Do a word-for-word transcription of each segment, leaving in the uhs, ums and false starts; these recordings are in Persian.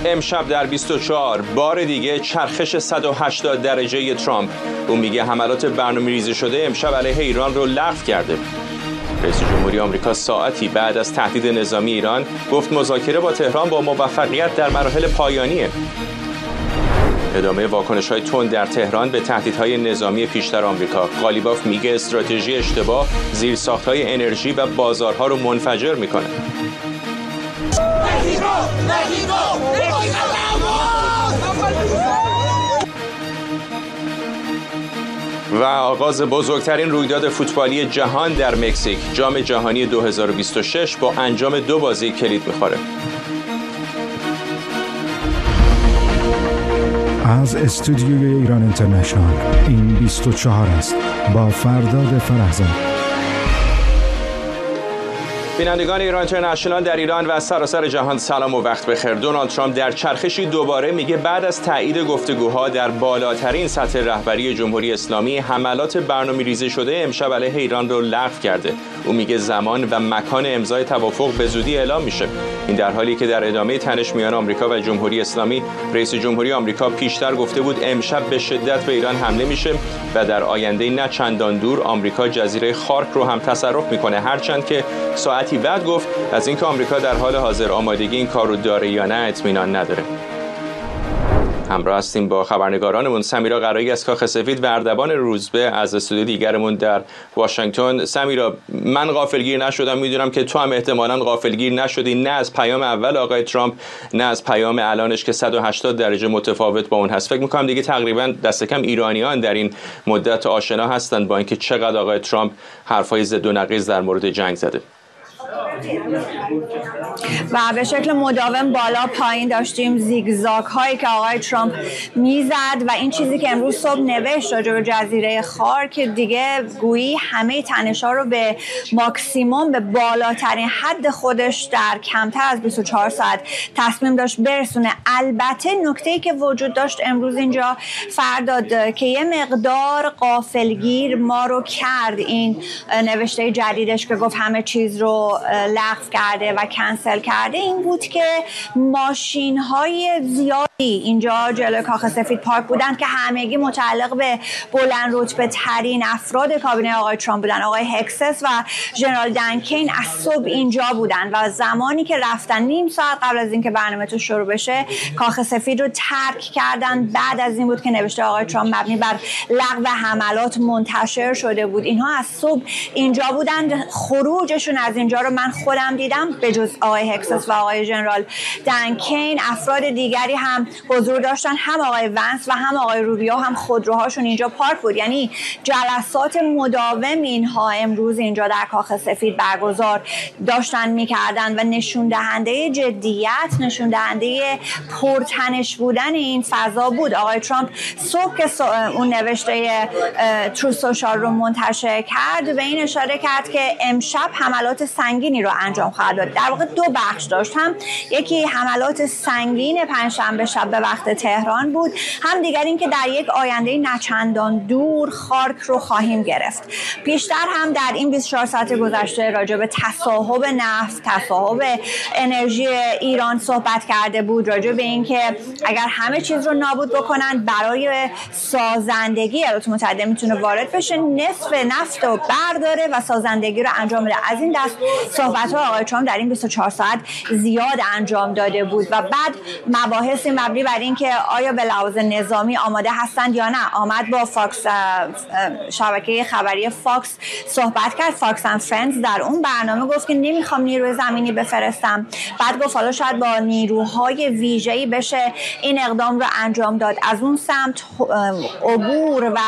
امشب در بیست و چهار بار دیگه چرخش صد و هشتاد درجه ترامپ. او میگه حملات برنامه‌ریزی شده امشب علیه ایران رو لغو کرده. رئیس جمهوری آمریکا ساعتی بعد از تهدید نظامی ایران گفت مذاکره با تهران با موفقیت در مراحل پایانیه. ادامه واکنش‌های تند در تهران به تهدیدهای نظامی پیشتر آمریکا. قالیباف میگه استراتژی اشتباه زیرساخت‌های انرژی و بازارها رو منفجر میکنه. و آغاز بزرگترین رویداد فوتبالی جهان در مکزیک. جام جهانی دو هزار و بیست و شش با انجام دو بازی کلید می‌خوره. از استودیوی ایران اینترنشنال این بیست و چهار است با فرداد فرهزاد. بینندگان ایران اینترنشنال در ایران و سراسر جهان سلام و وقت بخیر. دونالد ترامپ در چرخشی دوباره میگه بعد از تایید گفتگوها در بالاترین سطح رهبری جمهوری اسلامی حملات برنامه‌ریزی شده امشب علیه ایران رو لغو کرده. او میگه زمان و مکان امضای توافق به زودی اعلام میشه. این در حالی که در ادامه تنش میان آمریکا و جمهوری اسلامی رئیس جمهوری آمریکا پیشتر گفته بود امشب به شدت به ایران حمله میشه و در آینده نه چندان دور آمریکا جزیره خارک رو هم تصرف میکنه، هرچند که ساعتی بعد گفت از اینکه آمریکا در حال حاضر آمادگی این کار رو داره یا نه اطمینان نداره. همراه هستیم با خبرنگارانمون سمیرا قرایی از کاخ سفید و اردوان روزبه از استودیو دیگرمون در واشنگتن. سمیرا، من غافلگیر نشدم، میدونم که تو هم احتمالاً غافلگیر نشدی، نه از پیام اول آقای ترامپ نه از پیام الانش که صد و هشتاد درجه متفاوت با اون هست. فکر می‌کنم دیگه تقریباً دست کم ایرانیان در این مدت آشنا هستند با اینکه چقدر آقای ترامپ حرفای ضد و نقیض در مورد جنگ زده. و به شکل مداوم بالا پایین داشتیم زیگزاگ هایی که آقای ترامپ میزد و این چیزی که امروز صبح نوشت راجع به جزیره خارک دیگه گویی همه تنش‌ها رو به ماکسیموم، به بالاترین حد خودش در کمتر از بیست و چهار ساعت تصمیم داشت برسونه. البته نکته‌ای که وجود داشت امروز اینجا فرداد که یه مقدار غافلگیر ما رو کرد این نوشته جدیدش که گفت همه چیز رو لغو کرده و کنسل کرده، این بود که ماشین های زیادی اینجا جلوی کاخ سفید پارک بودن که همگی متعلق به بلند رتبه ترین افراد کابینه آقای ترامپ بودن. آقای هکسس و ژنرال دن کین از صبح اینجا بودن و زمانی که رفتن نیم ساعت قبل از اینکه برنامه تو شروع بشه کاخ سفید رو ترک کردن. بعد از این بود که نوشته آقای ترامپ مبنی بر لغو حملات منتشر شده بود. اینها از صبح اینجا بودن. خروجشون از اینجا رو من خودم دیدم، به جز آقای هکسس و آقای ژنرال دن کین افراد دیگری هم حضور داشتن، هم آقای ونس و هم آقای روبیو هم خودروهاشون اینجا پارک بود. یعنی جلسات مداوم اینها امروز اینجا در کاخ سفید برگزار داشتن میکردن و نشون دهنده جدیت، نشون دهنده پرتنش بودن این فضا بود. آقای ترامپ صبح که اون نوشته ترو سوشال رو منتشر کرد به این اشاره کرد که امشب حملات سنگینی رو انجام خواهد داد. در واقع دو بخش داشت، هم یکی حملات سنگین پنجشنبه شب به وقت تهران بود، هم دیگر این که در یک آینده نچندان دور خارک رو خواهیم گرفت. پیشتر هم در این بیست و چهار ساعت گذشته راجع به تصاحب نفت، تصاحب انرژی ایران صحبت کرده بود، راجع به این که اگر همه چیز رو نابود بکنن برای سازندگی ایالات متحده میتونه وارد بشه، نصف نفت رو برداره و سازندگی رو انجام بده. از این دست صحبت ها آقای ترامپ در این بیست و چهار ساعت زیاد انجام داده بود و بعد مباحثی مبنی بر این که آیا به لحاظ نظامی آماده هستند یا نه آمد با فاکس، شبکه خبری فاکس صحبت کرد. فاکس اند فرندز در اون برنامه گفت که نمیخوام نیروی زمینی بفرستم. بعد گفت حالا شاید با نیروهای ویژه‌ای بشه این اقدام رو انجام داد. از اون سمت عبور و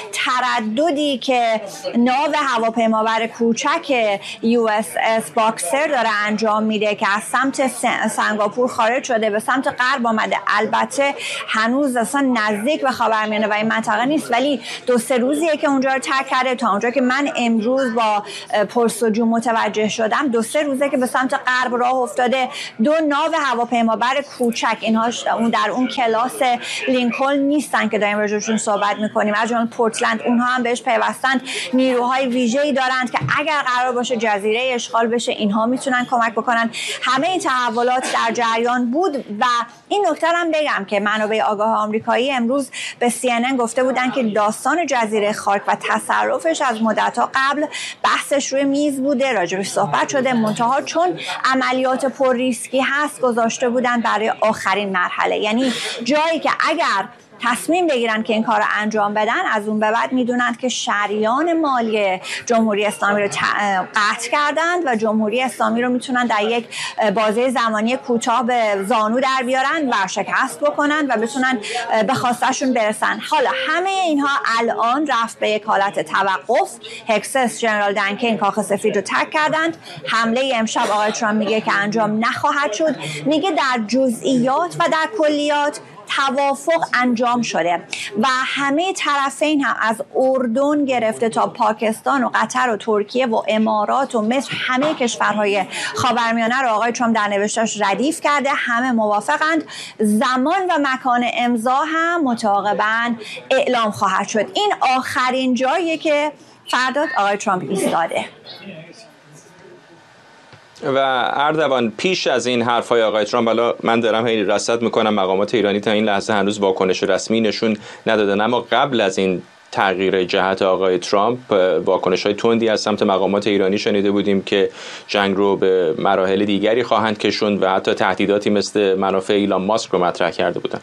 ترددی که ناو هواپیمابر کوچک یو اس اس باکسر داره انجام میده که از سمت سنگاپور خارج شده به سمت غرب آمده البته هنوز اصلا نزدیک به خاورمیانه و این منطقه نیست، ولی دو سه روزیه که اونجا رو ترک کرده. تا اونجا که من امروز با پرسجو متوجه شدم دو سه روزه که به سمت غرب راه افتاده. دو ناو هواپیمابر کوچک، اینها اون در اون کلاس لینکلن نیستن که داریم راجعشون صحبت میکنیم، از جمله پورتلند، اونها هم بهش پیوستند. نیروهای ویژه‌ای دارند که اگر قرار باشه جزیره اشغال بشه اینها میتونن کمک بکنن. همه این تحولات در جریان بود و این نکته هم بگم که منابع آگاه آمریکایی امروز به سی ان ان گفته بودن که داستان جزیره خاک و تصرفش از مدت‌ها قبل بحثش روی میز بوده، راجعش صحبت شده، منتها چون عملیات پر ریسکی هست گذاشته بودن برای آخرین مرحله، یعنی جایی که اگر تصمیم بگیرن که این کار رو انجام بدن از اون به بعد میدونند که شریان مالی جمهوری اسلامی رو قطع کردند و جمهوری اسلامی رو میتونن در یک بازه زمانی کوتاه به زانو در بیارن و شکست بکنن و بتونن به خواستشون برسن. حالا همه اینها الان رفت به یک حالت توقف. هکسس جنرال دنکین کاخ سفید رو ترک کردند. حمله امشب آقای ترامپ میگه که انجام نخواهد شد، میگه در جزئیات و در کلیات توافق انجام شده و همه طرفین هم از اردن گرفته تا پاکستان و قطر و ترکیه و امارات و مصر، همه کشورهای خاورمیانه رو آقای ترامپ در نوشته‌اش ردیف کرده. همه موافقند. زمان و مکان امضا هم متعاقباً اعلام خواهد شد. این آخرین جاییه که فردا آقای ترامپ ایستاده. و اردوان، پیش از این حرفای آقای ترامپ، حالا من دارم هی رصد میکنم، مقامات ایرانی تا این لحظه هنوز واکنش رسمی نشون ندادن، اما قبل از این تغییر جهت آقای ترامپ واکنش‌های تندی از سمت مقامات ایرانی شنیده بودیم که جنگ رو به مراحل دیگری خواهند کشوند و حتی تهدیداتی مثل منافع ایلان ماسک رو مطرح کرده بودن.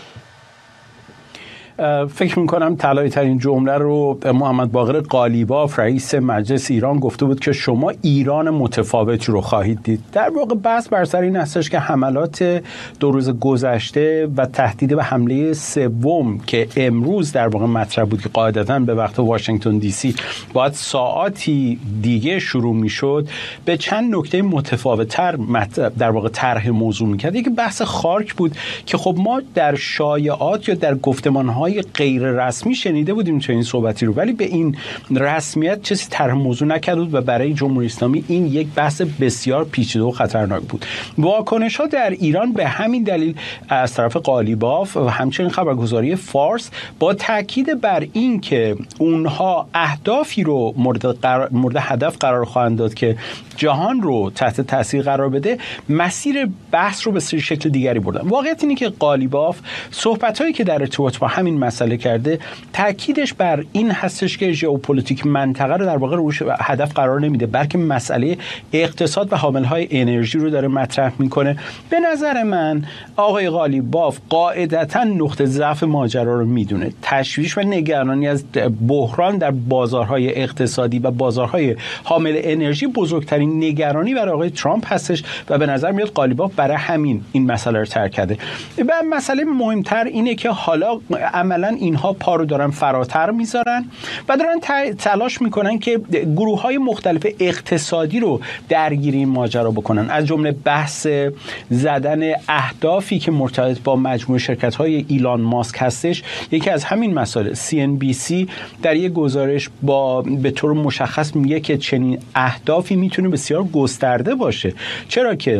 فکر میکنم طلایی ترین جمله رو محمد باقر قالیباف رئیس مجلس ایران گفته بود که شما ایران متفاوتی رو خواهید دید. در واقع بحث بر سر این هستش که حملات دو روز گذشته و تهدید به حمله سوم که امروز در واقع مطرح بود که قاعدتاً به وقت واشنگتن دی سی باید ساعاتی دیگه شروع میشد، به چند نکته متفاوت‌تر در واقع طرح موضوع میکرد. یکی بحث خارک بود که خب ما در شایعات یا در گفتمان‌ها غیر رسمی شنیده بودیم چه این صحبتی رو، ولی به این رسمیت چیزی طرح موضوع نکرد بود و برای جمهوری اسلامی این یک بحث بسیار پیچیده و خطرناک بود. واکنش ها در ایران به همین دلیل از طرف قالیباف و همچنین خبرگزاری فارس با تاکید بر این که اونها اهدافی رو مورد, قرار، مورد هدف قرار خواهند داد که جهان رو تحت تاثیر قرار بده، مسیر بحث رو به شکل دیگری بردن. واقعیت اینه که قالیباف صحبت‌هایی که در ارتباط با همین مسئله کرده تاکیدش بر این هستش که ژئوپلیتیک منطقه رو در واقع روش هدف قرار نمیده، بلکه مسئله اقتصاد و حاملهای انرژی رو داره مطرح میکنه. به نظر من آقای قالیباف قاعدتاً نقطه ضعف ماجرا رو میدونه. تشویش و نگرانی از بحران در بازارهای اقتصادی و بازارهای حامل انرژی بزرگترین نگرانی برای آقای ترامپ هستش و به نظر میاد قالیباف برای همین این مسئله رو ترک کرده. و مسئله مهمتر اینه که حالا عملا اینها پا رو دارن فراتر میذارن و دارن تلاش میکنن که گروه‌های مختلف اقتصادی رو درگیری این ماجرا بکنن، از جمله بحث زدن اهدافی که مرتبط با مجموعه شرکت‌های ایلان ماسک هستش. یکی از همین مسائل سی ان بی سی در یک گزارش با به طور مشخص میگه که چنین اهدافی میتونه بسیار گسترده باشه، چرا که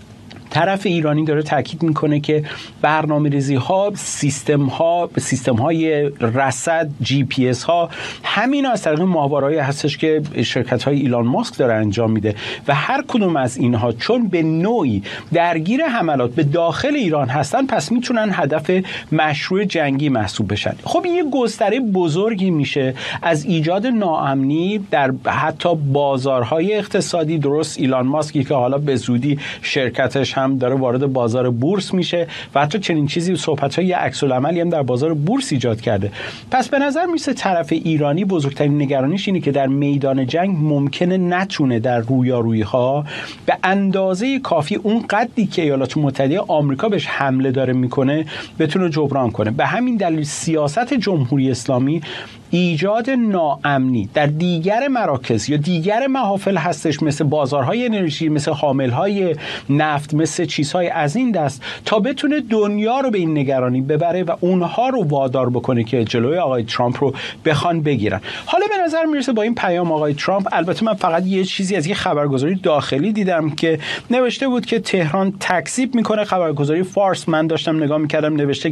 طرف ایرانی داره تاکید میکنه که برنامه‌ریزی ها، سیستم ها، سیستم های رصد، جی پی اس ها، همین از طریق ماهوارهایی هستش که شرکت های ایلان ماسک داره انجام میده و هر کدوم از اینها چون به نوعی درگیر حملات به داخل ایران هستن، پس میتونن هدف مشروع جنگی محسوب بشن. خب این یه گستره بزرگی میشه از ایجاد ناامنی در حتی بازارهای اقتصادی. درست ایلان ماسکی که حالا به زودی شرکتش هم داره وارد بازار بورس میشه و حتی چنین چیزی صحبت‌های عکس العملی هم در بازار بورس ایجاد کرده. پس به نظر میسه طرف ایرانی بزرگترین نگرانیش اینه که در میدان جنگ ممکنه نتونه در رویارویی‌ها به اندازه کافی اون قدری که ایالات متحده آمریکا بهش حمله داره میکنه بتونه جبران کنه. به همین دلیل سیاست جمهوری اسلامی ایجاد ناامنی در دیگر مراکز یا دیگر محافل هستش، مثل بازارهای انرژی، مثل حاملهای نفت، مثل چیزهای از این دست، تا بتونه دنیا رو به این نگرانی ببره و اونها رو وادار بکنه که جلوی آقای ترامپ رو بخوان بگیرن. حالا به نظر میرسه با این پیام آقای ترامپ، البته من فقط یه چیزی از یه خبرگزاری داخلی دیدم که نوشته بود که تهران تکذیب میکنه خبرگزاری فارس، من داشتم نگاه میکردم نوشته